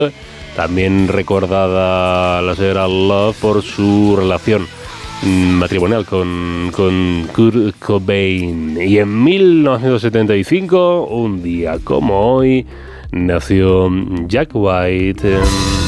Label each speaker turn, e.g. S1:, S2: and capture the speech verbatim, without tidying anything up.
S1: También recordada la señora Love por su relación matrimonial con, con Kurt Cobain. Y en mil novecientos setenta y cinco, un día como hoy, nació Jack White.